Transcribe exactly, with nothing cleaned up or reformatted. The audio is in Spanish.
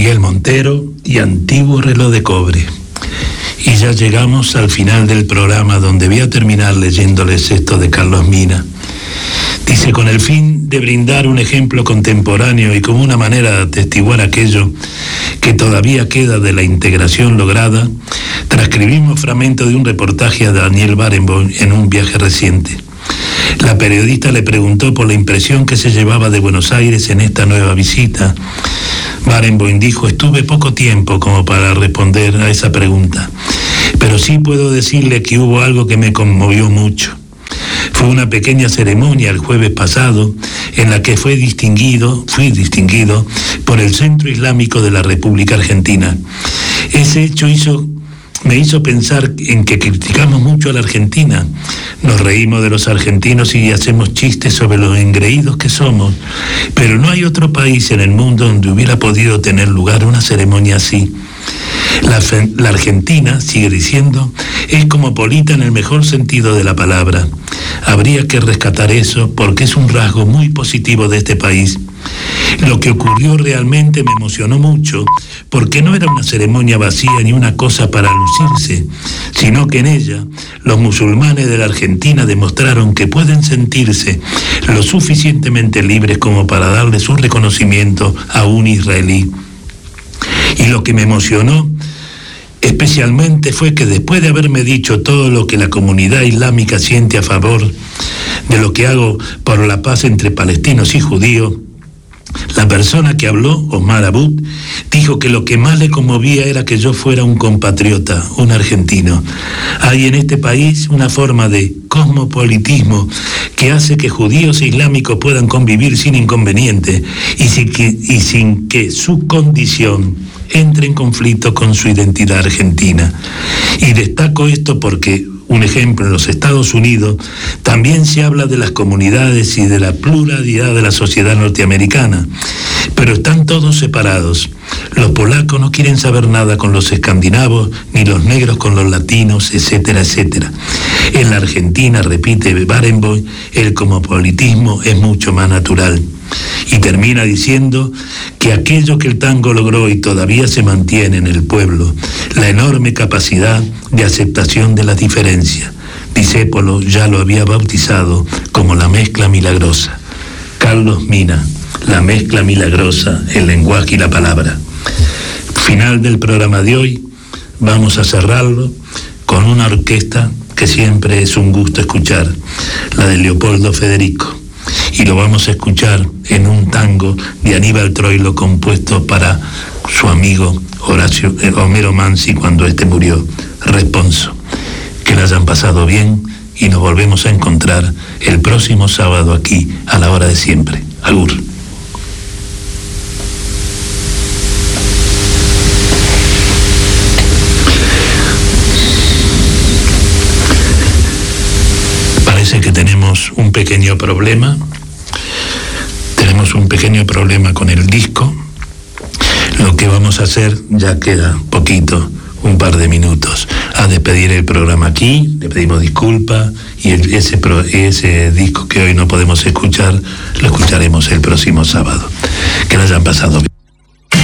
Miguel Montero y Antiguo reloj de cobre. Y ya llegamos al final del programa, donde voy a terminar leyéndoles esto de Carlos Mina. Dice: con el fin de brindar un ejemplo contemporáneo y como una manera de atestiguar aquello que todavía queda de la integración lograda, transcribimos fragmentos de un reportaje a Daniel Barenboim en un viaje reciente. La periodista le preguntó por la impresión que se llevaba de Buenos Aires en esta nueva visita. Barenboim dijo: estuve poco tiempo como para responder a esa pregunta, pero sí puedo decirle que hubo algo que me conmovió mucho. Fue una pequeña ceremonia el jueves pasado en la que fue distinguido, fui distinguido por el Centro Islámico de la República Argentina. Ese hecho hizo, me hizo pensar en que criticamos mucho a la Argentina. Nos reímos de los argentinos y hacemos chistes sobre los engreídos que somos, pero no hay otro país en el mundo donde hubiera podido tener lugar una ceremonia así. La, la Argentina, sigue diciendo, es cosmopolita en el mejor sentido de la palabra. Habría que rescatar eso porque es un rasgo muy positivo de este país. Lo que ocurrió realmente me emocionó mucho, porque no era una ceremonia vacía ni una cosa para lucirse, sino que en ella los musulmanes de la Argentina demostraron que pueden sentirse lo suficientemente libres como para darle su reconocimiento a un israelí. Y lo que me emocionó especialmente fue que después de haberme dicho todo lo que la comunidad islámica siente a favor de lo que hago por la paz entre palestinos y judíos, la persona que habló, Omar Abud, dijo que lo que más le conmovía era que yo fuera un compatriota, un argentino. Hay en este país una forma de cosmopolitismo que hace que judíos e islámicos puedan convivir sin inconveniente y sin que, y sin que su condición entre en conflicto con su identidad argentina. Y destaco esto porque, un ejemplo, en los Estados Unidos también se habla de las comunidades y de la pluralidad de la sociedad norteamericana, pero están todos separados. Los polacos no quieren saber nada con los escandinavos, ni los negros con los latinos, etcétera, etcétera. En la Argentina, repite Barenboim, el cosmopolitismo es mucho más natural. Y termina diciendo que aquello que el tango logró y todavía se mantiene en el pueblo, la enorme capacidad de aceptación de las diferencias. Discépolo ya lo había bautizado como la mezcla milagrosa. Carlos Mina, la mezcla milagrosa, el lenguaje y la palabra. Final del programa de hoy, vamos a cerrarlo con una orquesta que siempre es un gusto escuchar, la de Leopoldo Federico. Y lo vamos a escuchar en un tango de Aníbal Troilo compuesto para su amigo Horacio, eh, Homero Mansi cuando este murió, Responso. Que la hayan pasado bien y nos volvemos a encontrar el próximo sábado aquí a la hora de siempre. Agur. Parece que tenemos un pequeño problema. Tenemos un pequeño problema con el disco. Lo que vamos a hacer, ya queda poquito, un par de minutos, a despedir el programa aquí. Le pedimos disculpas y el, ese, pro, ese disco que hoy no podemos escuchar, lo escucharemos el próximo sábado. Que lo hayan pasado bien.